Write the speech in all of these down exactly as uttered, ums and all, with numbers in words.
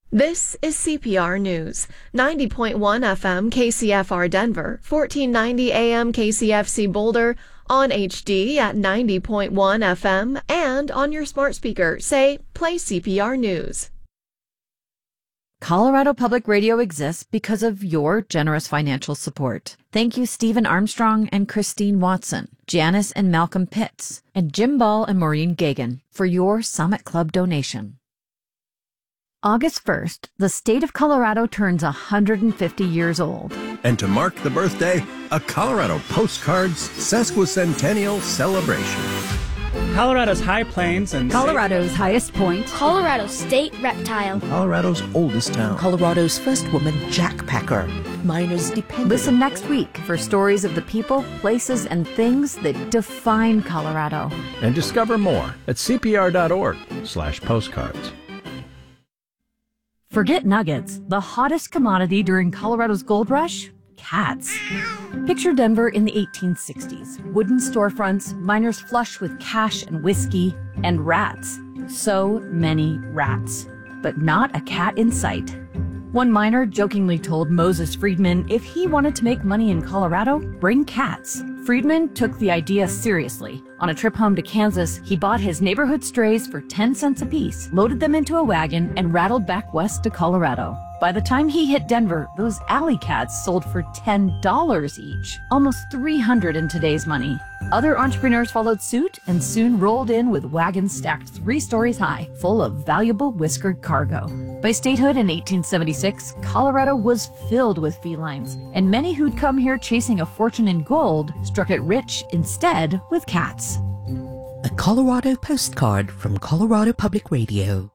This is C P R News, ninety point one F M K C F R Denver, fourteen ninety A M K C F C Boulder, on H D at ninety point one F M, and on your smart speaker, say, play C P R News. Colorado Public Radio exists because of your generous financial support. Thank you, Stephen Armstrong and Christine Watson, Janice and Malcolm Pitts, and Jim Ball and Maureen Gagan for your Summit Club donation. August first, the state of Colorado turns one hundred fifty years old. And to mark the birthday, a Colorado Postcards Sesquicentennial Celebration. Colorado's High Plains and Colorado's highest point. Colorado's state reptile. Colorado's oldest town. Colorado's first woman jackpacker. Miners dependent. Listen next week for stories of the people, places, and things that define Colorado. And discover more at cpr.org slash postcards. Forget nuggets. The hottest commodity during Colorado's gold rush? Cats. Picture Denver in the eighteen sixties. Wooden storefronts, miners flush with cash and whiskey, and rats. So many rats. But not a cat in sight. One miner jokingly told Moses Friedman if he wanted to make money in Colorado, bring cats. Friedman took the idea seriously. On a trip home to Kansas, he bought his neighborhood strays for ten cents apiece, loaded them into a wagon, and rattled back west to Colorado. By the time he hit Denver, those alley cats sold for ten dollars each, almost three hundred dollars in today's money. Other entrepreneurs followed suit and soon rolled in with wagons stacked three stories high, full of valuable whiskered cargo. By statehood in eighteen seventy-six, Colorado was filled with felines, and many who'd come here chasing a fortune in gold struck it rich instead with cats. A Colorado postcard from Colorado Public Radio.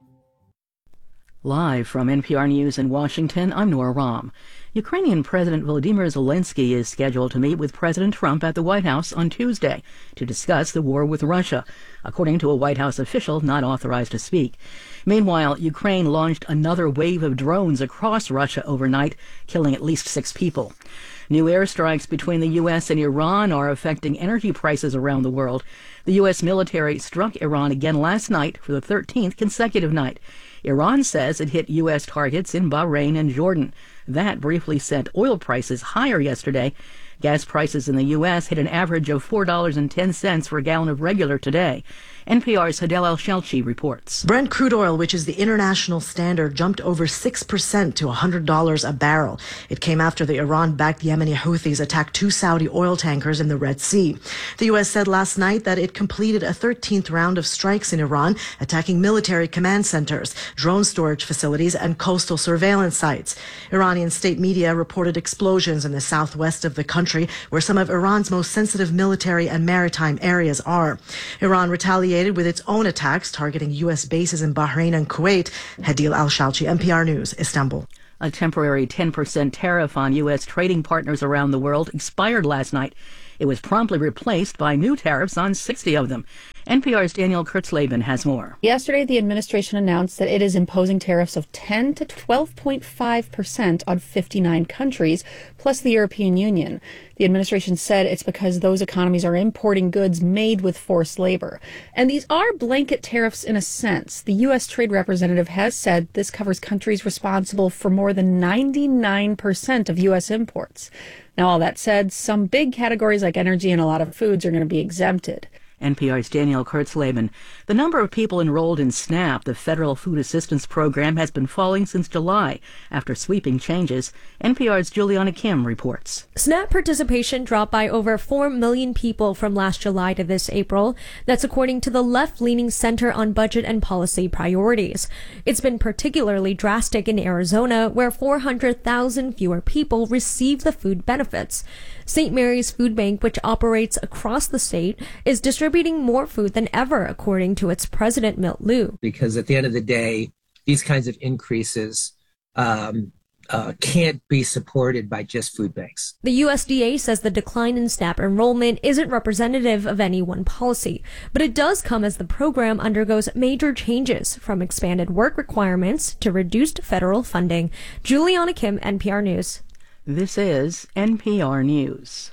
Live from N P R News in Washington, I'm Nora Rahm. Ukrainian President Volodymyr Zelensky is scheduled to meet with President Trump at the White House on Tuesday to discuss the war with Russia, according to a White House official not authorized to speak. Meanwhile, Ukraine launched another wave of drones across Russia overnight, killing at least six people. New airstrikes between the U S and Iran are affecting energy prices around the world. The U S military struck Iran again last night for the thirteenth consecutive night. Iran says it hit U S targets in Bahrain and Jordan. That briefly sent oil prices higher yesterday. Gas prices in the U S hit an average of four dollars and ten cents for a gallon of regular today. N P R's Hadel El-Shelchi reports. Brent crude oil, which is the international standard, jumped over six percent to one hundred dollars a barrel. It came after the Iran-backed Yemeni Houthis attacked two Saudi oil tankers in the Red Sea. The U S said last night that it completed a thirteenth round of strikes in Iran, attacking military command centers, drone storage facilities, and coastal surveillance sites. Iranian state media reported explosions in the southwest of the country, where some of Iran's most sensitive military and maritime areas are. Iran retaliated with its own attacks targeting U S bases in Bahrain and Kuwait. Hadel El-Shelchi, N P R News, Istanbul. A temporary ten percent tariff on U S trading partners around the world expired last night. It was promptly replaced by new tariffs on sixty of them. N P R's Daniel Kurtzleben has more. Yesterday, the administration announced that it is imposing tariffs of ten to twelve point five percent on fifty-nine countries, plus the European Union. The administration said it's because those economies are importing goods made with forced labor. And these are blanket tariffs in a sense. The U S Trade Representative has said this covers countries responsible for more than ninety-nine percent of U S imports. Now, all that said, some big categories like energy and a lot of foods are going to be exempted. N P R's Daniel Kurtzleben. The number of people enrolled in SNAP, the Federal Food Assistance Program, has been falling since July after sweeping changes. N P R's Juliana Kim reports. SNAP participation dropped by over four million people from last July to this April. That's according to the left-leaning Center on Budget and Policy Priorities. It's been particularly drastic in Arizona, where four hundred thousand fewer people receive the food benefits. Saint Mary's Food Bank, which operates across the state, is distributing more food than ever, according to its president, Milt Liu. Because at the end of the day, these kinds of increases um, uh, can't be supported by just food banks. The U S D A says the decline in SNAP enrollment isn't representative of any one policy, but it does come as the program undergoes major changes, from expanded work requirements to reduced federal funding. Juliana Kim, N P R News. This is N P R News.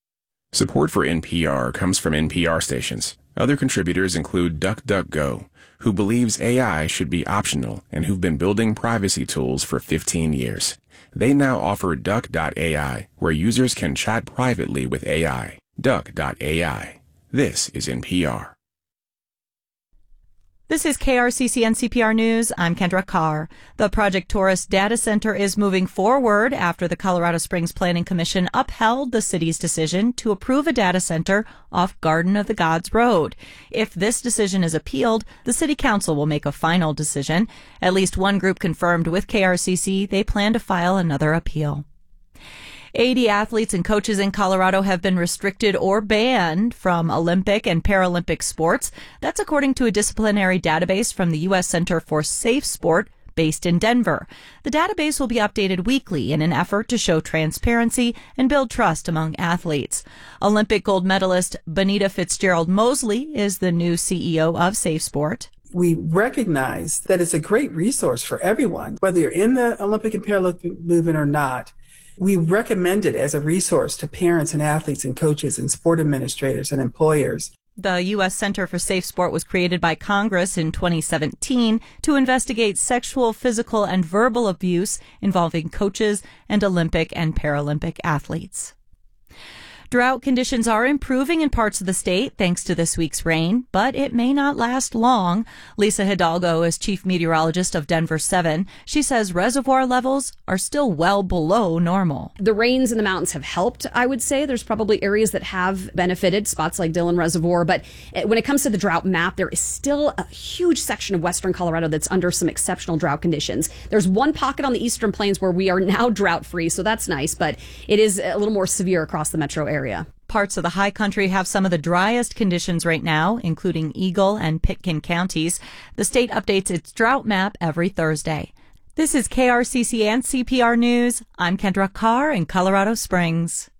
Support for N P R comes from N P R stations. Other contributors include DuckDuckGo, who believes A I should be optional and who've been building privacy tools for fifteen years. They now offer Duck dot A I, where users can chat privately with A I. Duck dot A I. This is N P R. This is K R C C N C P R News. I'm Kendra Carr. The Project Taurus data center is moving forward after the Colorado Springs Planning Commission upheld the city's decision to approve a data center off Garden of the Gods Road. If this decision is appealed, the city council will make a final decision. At least one group confirmed with K R C C they plan to file another appeal. eighty athletes and coaches in Colorado have been restricted or banned from Olympic and Paralympic sports. That's according to a disciplinary database from the U S Center for Safe Sport based in Denver. The database will be updated weekly in an effort to show transparency and build trust among athletes. Olympic gold medalist Benita Fitzgerald Mosley is the new C E O of Safe Sport. We recognize that it's a great resource for everyone, whether you're in the Olympic and Paralympic movement or not. We recommend it as a resource to parents and athletes and coaches and sport administrators and employers. The U S Center for Safe Sport was created by Congress in twenty seventeen to investigate sexual, physical, and verbal abuse involving coaches and Olympic and Paralympic athletes. Drought conditions are improving in parts of the state thanks to this week's rain, but it may not last long. Lisa Hidalgo is chief meteorologist of Denver seven. She says reservoir levels are still well below normal. The rains in the mountains have helped, I would say. There's probably areas that have benefited, spots like Dillon Reservoir. But when it comes to the drought map, there is still a huge section of western Colorado that's under some exceptional drought conditions. There's one pocket on the eastern plains where we are now drought-free, so that's nice, but it is a little more severe across the metro area. Parts of the high country have some of the driest conditions right now, including Eagle and Pitkin counties. The state updates its drought map every Thursday. This is K R C C and C P R News. I'm Kendra Carr in Colorado Springs.